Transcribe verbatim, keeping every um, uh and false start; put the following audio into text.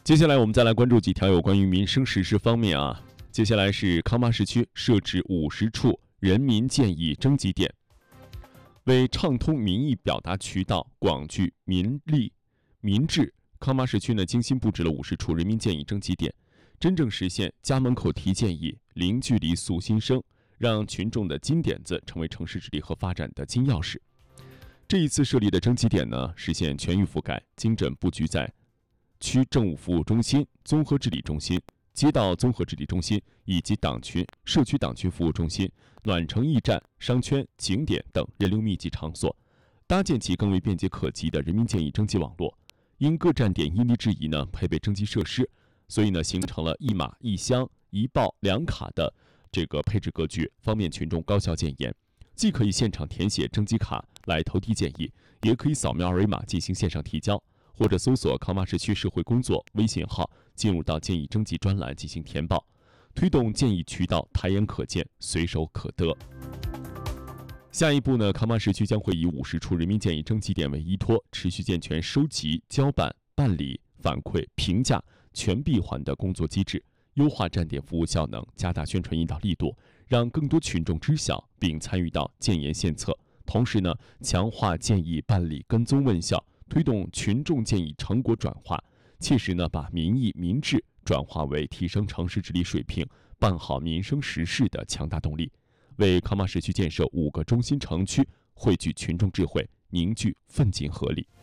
接下来我们再来关注几条有关于民生实事方面啊。接下来是康巴市区设置五十处人民建议征集点，为畅通民意表达渠道，广聚民力民智，康巴市区呢精心布置了五十处人民建议征集点，真正实现家门口提建议，零距离诉心声，让群众的金点子成为城市治理和发展的金钥匙。这一次设立的征集点呢，实现全域覆盖，精准布局在区政务服务中心、综合治理中心、街道综合治理中心以及党群、社区党群服务中心、暖城驿站、商圈、景点等人流密集场所，搭建起更为便捷可及的人民建议征集网络。因各站点因地制宜呢，配备征集设施，所以呢，形成了一码一箱、一报两卡的这个配置格局，方便群众高效建言。既可以现场填写征集卡来投递建议，也可以扫描二维码进行线上提交，或者搜索康巴市区社会工作微信号，进入到建议征集专栏进行填报，推动建议渠道抬眼可见、随手可得。下一步呢，康巴市区将会以五十处人民建议征集点为依托，持续健全收集、交办、办理、反馈、评价全闭环的工作机制，优化站点服务效能，加大宣传引导力度，让更多群众知晓并参与到建言献策。同时呢，强化建议办理跟踪问效，推动群众建议成果转化，切实呢把民意民智转化为提升城市治理水平、办好民生实事的强大动力，为康巴市区建设五个中心城区汇聚群众智慧，凝聚奋进合力。